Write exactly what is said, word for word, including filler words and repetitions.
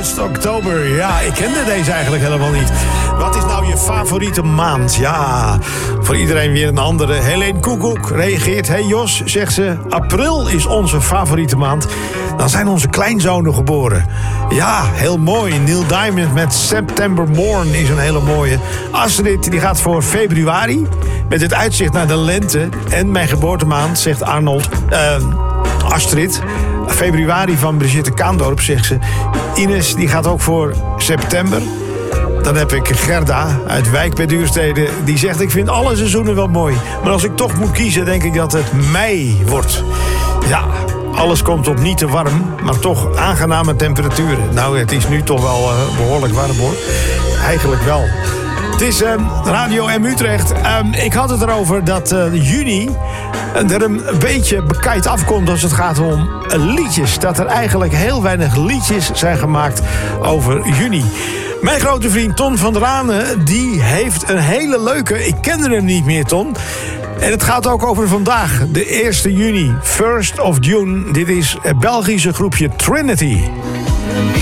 First Oktober. Ja, ik kende deze eigenlijk helemaal niet. Wat is nou je favoriete maand? Ja, voor iedereen weer een andere. Helene Koekoek reageert. Hey Jos, zegt ze, april is onze favoriete maand. Dan zijn onze kleinzonen geboren. Ja, heel mooi. Neil Diamond met September Morn is een hele mooie. Astrid, die gaat voor februari. Met het uitzicht naar de lente en mijn geboortemaand, zegt Arnold. Uh, Astrid. Februari van Brigitte Kaandorp, zegt ze. Ines, die gaat ook voor september. Dan heb ik Gerda uit Wijk bij Duurstede. Die zegt, ik vind alle seizoenen wel mooi. Maar als ik toch moet kiezen, denk ik dat het mei wordt. Ja, alles komt op niet te warm, maar toch aangename temperaturen. Nou, het is nu toch wel uh, behoorlijk warm, hoor. Eigenlijk wel. Het is uh, Radio M Utrecht. Uh, ik had het erover dat uh, juni er een beetje bekijkt afkomt als het gaat om liedjes. Dat er eigenlijk heel weinig liedjes zijn gemaakt over juni. Mijn grote vriend Ton van der Anen, die heeft een hele leuke... Ik kende hem niet meer, Ton. En het gaat ook over vandaag, de eerste juni, first of June. Dit is het Belgische groepje Trinity.